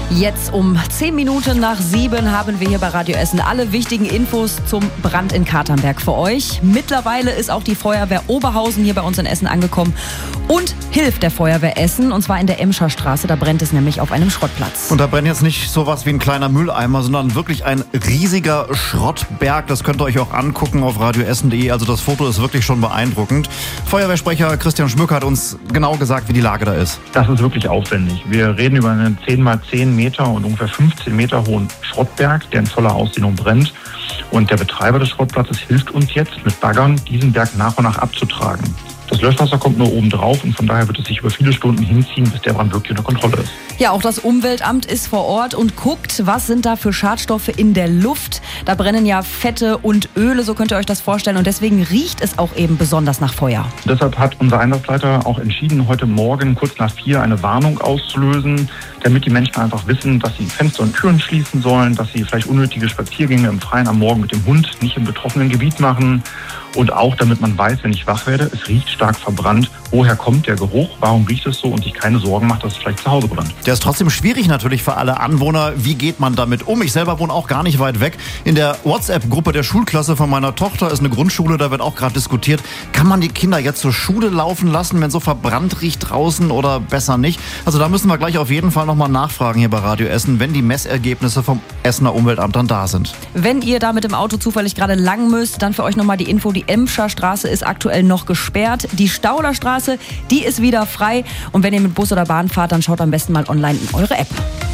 Jetzt um 10 Minuten nach 7 haben wir hier bei Radio Essen alle wichtigen Infos zum Brand in Katernberg für euch. Mittlerweile ist auch die Feuerwehr Oberhausen hier bei uns in Essen angekommen und hilft der Feuerwehr Essen, und zwar in der Emscher Straße. Da brennt es nämlich auf einem Schrottplatz. Und da brennt jetzt nicht sowas wie ein kleiner Mülleimer, sondern wirklich ein riesiger Schrottberg. Das könnt ihr euch auch angucken auf radioessen.de. Also das Foto ist wirklich schon beeindruckend. Feuerwehrsprecher Christian Schmück hat uns genau gesagt, wie die Lage da ist. Das ist wirklich aufwendig. Wir reden über einen 10x10 Meter und ungefähr 15 Meter hohen Schrottberg, der in voller Ausdehnung brennt. Und der Betreiber des Schrottplatzes hilft uns jetzt mit Baggern, diesen Berg nach und nach abzutragen. Das Löschwasser kommt nur oben drauf und von daher wird es sich über viele Stunden hinziehen, bis der Brand wirklich unter Kontrolle ist. Ja, auch das Umweltamt ist vor Ort und guckt, was sind da für Schadstoffe in der Luft. Da brennen ja Fette und Öle, so könnt ihr euch das vorstellen. Und deswegen riecht es auch eben besonders nach Feuer. Deshalb hat unser Einsatzleiter auch entschieden, heute Morgen kurz nach 4 eine Warnung auszulösen, damit die Menschen einfach wissen, dass sie Fenster und Türen schließen sollen, dass sie vielleicht unnötige Spaziergänge im Freien am Morgen mit dem Hund nicht im betroffenen Gebiet machen. Und auch, damit man weiß, wenn ich wach werde, es riecht stark verbrannt. Woher kommt der Geruch? Warum riecht es so? Und sich keine Sorgen macht, dass es vielleicht zu Hause brennt. Der ist trotzdem schwierig natürlich für alle Anwohner. Wie geht man damit um? Ich selber wohne auch gar nicht weit weg. In der WhatsApp-Gruppe der Schulklasse von meiner Tochter ist eine Grundschule, da wird auch gerade diskutiert, kann man die Kinder jetzt zur Schule laufen lassen, wenn so verbrannt riecht draußen, oder besser nicht? Also da müssen wir gleich auf jeden Fall nochmal nachfragen hier bei Radio Essen, wenn die Messergebnisse vom Essener Umweltamt dann da sind. Wenn ihr da mit dem Auto zufällig gerade lang müsst, dann für euch nochmal die Info: Die Emscher Straße ist aktuell noch gesperrt. Die Stauderstraße, die ist wieder frei. Und wenn ihr mit Bus oder Bahn fahrt, dann schaut am besten mal online in eure App.